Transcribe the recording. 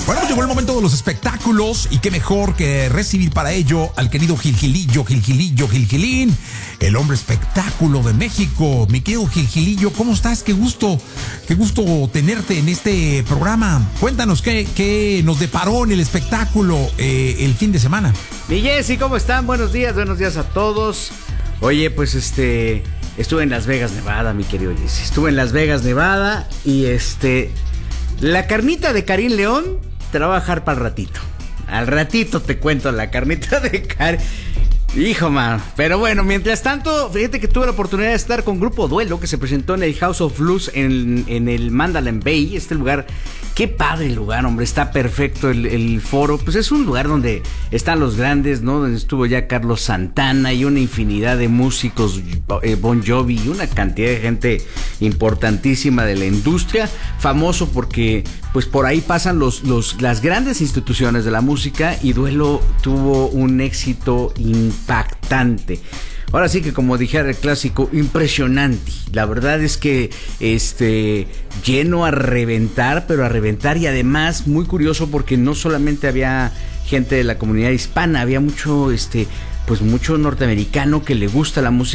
Bueno, pues llegó el momento de los espectáculos y qué mejor que recibir para ello al querido Gilgilín, el hombre espectáculo de México. Mi querido Gilgilillo, ¿cómo estás? Qué gusto tenerte en este programa. Cuéntanos qué nos deparó en el espectáculo el fin de semana. Mi Jessy, ¿cómo están? Buenos días a todos. Oye, pues estuve en Las Vegas, Nevada, mi querido Jessy. Estuve en Las Vegas, Nevada y la carnita de Karim León te la voy a dejar para el ratito. Al ratito te cuento la carnita de Karim. Hijo, man. Pero bueno, mientras tanto, fíjate que tuve la oportunidad de estar con Grupo Duelo, que se presentó en el House of Blues en el Mandalay Bay. Este lugar, qué padre lugar, hombre. Está perfecto el foro. Pues es un lugar donde están los grandes, ¿no? Donde estuvo ya Carlos Santana y una infinidad de músicos, Bon Jovi y una cantidad de gente importantísima de la industria. Famoso porque, pues por ahí pasan las grandes instituciones de la música, y Duelo tuvo un éxito impactante. Ahora sí que, como dijera el clásico, impresionante. La verdad es que lleno a reventar, pero a reventar, y además muy curioso porque no solamente había gente de la comunidad hispana, había mucho mucho norteamericano que le gusta la música